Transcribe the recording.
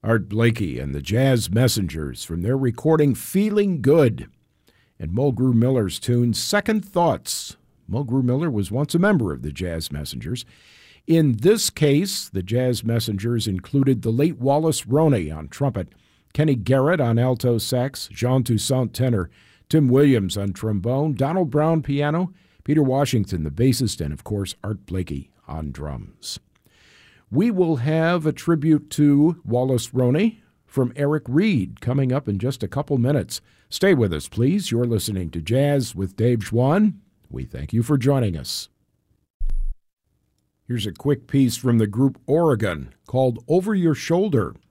Art Blakey and the Jazz Messengers from their recording Feeling Good, and Mulgrew Miller's tune Second Thoughts. Mulgrew Miller was once a member of the Jazz Messengers. In this case, the Jazz Messengers included the late Wallace Roney on trumpet, Kenny Garrett on alto sax, Jean Toussaint tenor, Tim Williams on trombone, Donald Brown piano, Peter Washington the bassist, and of course Art Blakey on drums. We will have a tribute to Wallace Roney from Eric Reed coming up in just a couple minutes. Stay with us, please. You're listening to Jazz with Dave Schwann. We thank you for joining us. Here's a quick piece from the group Oregon called Over Your Shoulder.